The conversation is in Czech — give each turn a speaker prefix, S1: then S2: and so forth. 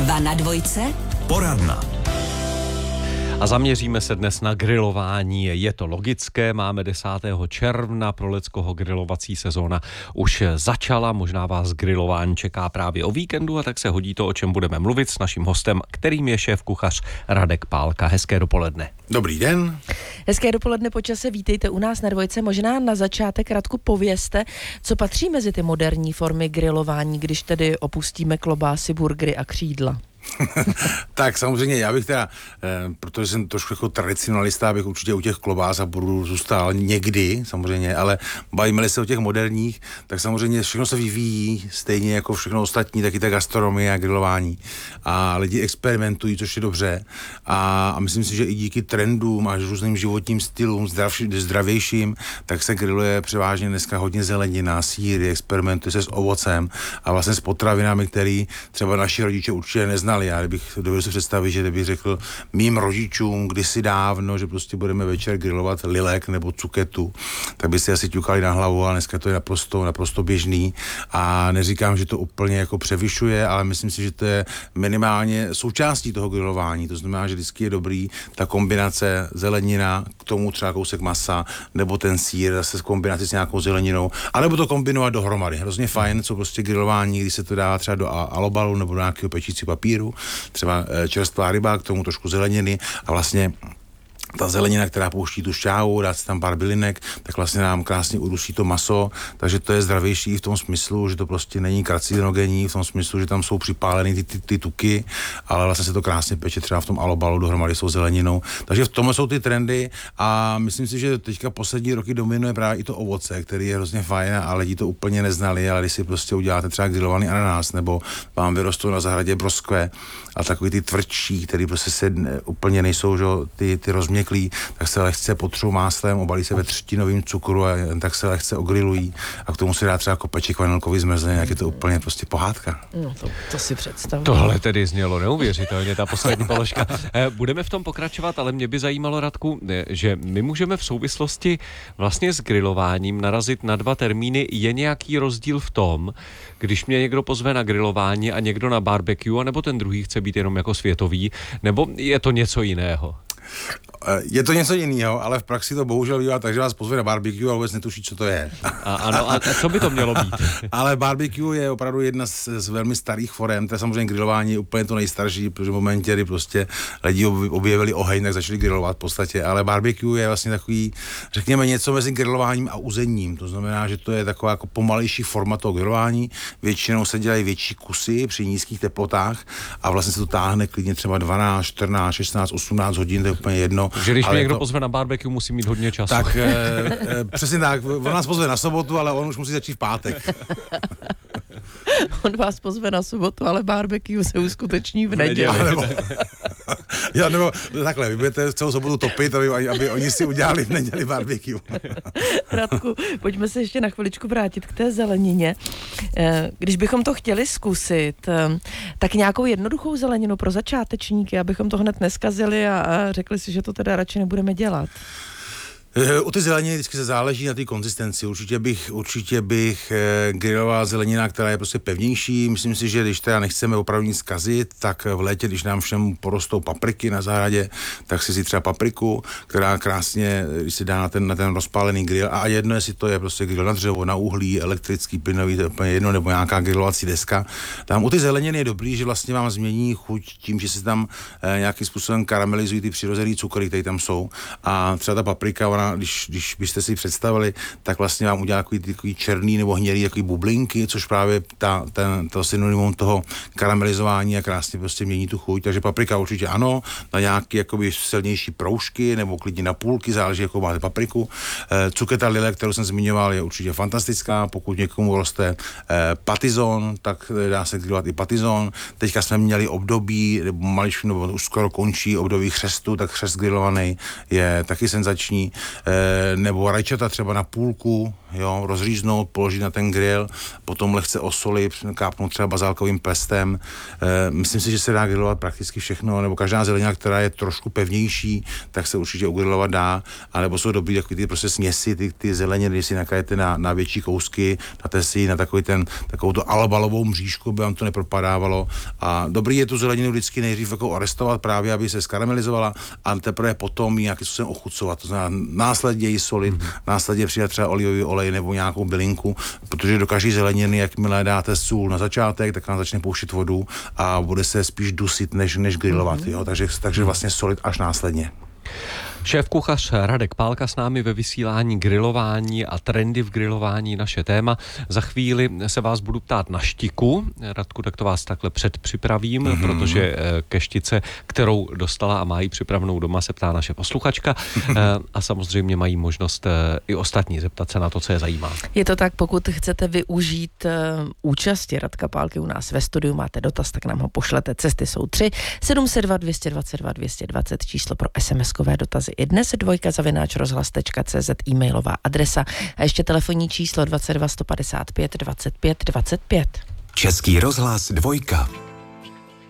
S1: Dva na dvojce.
S2: Poradna.
S3: A zaměříme se dnes na grilování. Je to logické, máme 10. června, pro leckoho grilovací sezóna už začala, možná vás grilování čeká právě o víkendu a tak se hodí to, o čem budeme mluvit s naším hostem, kterým je šéfkuchař Radek Pálka. Hezké dopoledne.
S4: Dobrý den.
S5: Hezké dopoledne po čase, vítejte u nás na dvojce. Možná na začátek, Radku, povězte, co patří mezi ty moderní formy grilování, když tedy opustíme klobásy, burgery a křídla.
S4: Tak samozřejmě já bych teda, protože jsem trošku jako tradicionalista, bych určitě u těch klobás a burgerů zůstal někdy, samozřejmě, ale bavíme se o těch moderních, tak samozřejmě všechno se vyvíjí, stejně jako všechno ostatní, taky ta gastronomie a grilování. A lidi experimentují, což je dobře. A myslím si, že i díky trendům a různým životním stylům, zdravějším, tak se grilluje převážně dneska hodně zelenina, sýry, experimentuje se s ovocem a vlastně s potravinami, který třeba naši rodiče určitě neznali. Já bych dovedl si představit, že kdybych řekl mým rodičům kdysi dávno, že prostě budeme večer grillovat lilek nebo cuketu, tak by si asi ťukali na hlavu, ale dneska to je naprosto běžný a neříkám, že to úplně jako převyšuje, ale myslím si, že to je minimálně součástí toho grilování. To znamená, že vždycky je dobrý ta kombinace zelenina, k tomu třeba kousek masa, nebo ten sýr zase v kombinaci s nějakou zeleninou, anebo to kombinovat dohromady. Hrozně fajn, co prostě grilování, když se to dá třeba do alobalu nebo do nějakého pečící papíru, třeba čerstvá ryba, k tomu trošku zeleniny a vlastně ta zelenina, která pouští tu šťávu, dát si tam pár bylinek, tak vlastně nám krásně udusí to maso, takže to je zdravější v tom smyslu, že to prostě není karcinogenní, v tom smyslu, že tam jsou připáleny ty tuky, ale vlastně se to krásně peče třeba v tom alobalu dohromady s zeleninou. Takže v tomhle jsou ty trendy a myslím si, že teďka poslední roky dominuje právě i to ovoce, který je hrozně fajn a lidi to úplně neznali, ale když si prostě uděláte třeba grillovaný ananas nebo vám vyrostou na zahradě broskve a takový ty tvrdší, který prostě se úplně nejsou, že ty rozměklí, tak se lehce potřou máslem, obalí se ve třtinovým cukru a tak se lehce ogrilují a k tomu se dá třeba kopeček vanilkový zmrzliny, jak je to úplně prostě pohádka.
S5: No to si představuji.
S3: Tohle tedy znělo neuvěřitelně, ta poslední položka. Budeme v tom pokračovat, ale mě by zajímalo, Radku, že my můžeme v souvislosti vlastně s grilováním narazit na dva termíny. Je nějaký rozdíl v tom, když mě někdo pozve na grilování a někdo na barbecue, anebo ten druhý chce být jenom jako světový, nebo je to něco jiného?
S4: Je to něco jiného, ale v praxi to bohužel bývá tak, že vás pozve na barbecue a vůbec netuší, co to je.
S3: Ano, a co by to mělo být?
S4: Ale barbecue je opravdu jedna z velmi starých forem, to je samozřejmě grilování úplně to nejstarší, protože v momentě, kdy prostě lidi objevili oheň, tak začali grillovat v podstatě, ale barbecue je vlastně takový, řekněme, něco mezi grilováním a uzením, to znamená, že to je taková jako pomalejší forma toho grilování, většinou se dělají větší kusy při nízkých teplotách a vlastně se to táhne klidně třeba 12, 14, 16, 18 hodin, to je úplně jedno.
S3: Takže když mě někdo pozve na barbecue, musí mít hodně času.
S4: Tak přesně tak, on nás pozve na sobotu, ale on už musí začít v pátek.
S5: On vás pozve na sobotu, ale barbecue se uskuteční v neděli.
S4: Nebo takhle, vy budete celou sobotu topit, aby oni si udělali v neděli barbecue.
S5: Radku, pojďme se ještě na chviličku vrátit k té zelenině. Když bychom to chtěli zkusit, tak nějakou jednoduchou zeleninu pro začátečníky, abychom to hned neskazili a řekli si, že to teda radši nebudeme dělat.
S4: U ty zeleniny vždycky se záleží na té konzistenci. Určitě bych griloval zelenina, která je prostě pevnější. Myslím si, že když teda nechceme opravdu nic zkazit, tak v létě, když nám všem porostou papriky na zahradě, tak si třeba papriku, která krásně, když se dá na ten rozpálený grill, a jedno, jestli to je prostě grill na dřevo, na uhlí, elektrický, plynový, to je úplně jedno, nebo nějaká grilovací deska. Tam u ty zeleniny je dobrý, že vlastně vám změní chuť tím, že se tam nějakým způsobem karamelizují ty přirozený cukry, které tam jsou. A třeba ta paprika, když byste si představili, tak vlastně vám udělá takový černý nebo hnědý takový bublinky, což právě to synonymum toho karamelizování a krásně prostě mění tu chuť. Takže paprika určitě ano, na nějaké jakoby silnější proužky nebo klidně na půlky, záleží, jakou máte papriku. Cuketa lile, kterou jsem zmiňoval, je určitě fantastická. Pokud někomu roste patizon, tak dá se grillovat i patizon. Teďka jsme měli období, nebo už skoro končí období chřestu, tak chřest grillovaný je taky senzační. nebo rajčata třeba na půlku, jo, rozříznout, položit na ten grill, potom lehce osolit, kápnout třeba bazálkovým pestem. Myslím si, že se dá grilovat prakticky všechno, nebo každá zelenina, která je trošku pevnější, tak se určitě ugrilovat dá, anebo jsou dobrý takový ty prostě směsi, ty zeleniny, když si nakajete na větší kousky, dáte si na takovou to albalovou mřížku, by vám to nepropadávalo. A dobrý je tu zeleninu vždycky nejdřív jako arestovat právě, aby se skaramelizovala a teprve potom ji nějakým způsobem ochucovat. To znamená následně ji solit, následně přidat třeba olivový olej nebo nějakou bylinku, protože do každé zeleniny, jakmile dáte sůl na začátek, tak vám začne pouštět vodu a bude se spíš dusit, než grillovat. Jo? Takže vlastně solit až následně.
S3: Šéfkuchař Radek Pálka s námi ve vysílání grilování a trendy v grilování, naše téma. Za chvíli se vás budu ptát na štiku. Radku, tak to vás takhle předpřipravím, protože keštice, kterou dostala a má ji připravenou doma, se ptá naše posluchačka. A samozřejmě mají možnost i ostatní zeptat se na to, co je zajímá.
S5: Je to tak, pokud chcete využít účasti Radka Pálky u nás ve studiu, máte dotaz, tak nám ho pošlete. Cesty jsou 3, 702 222 220, číslo pro SMS-kové dotazy i dnes, 2@rozhlas.cz, e-mailová adresa a ještě telefonní číslo 22 155 25 25.
S1: Český rozhlas 2.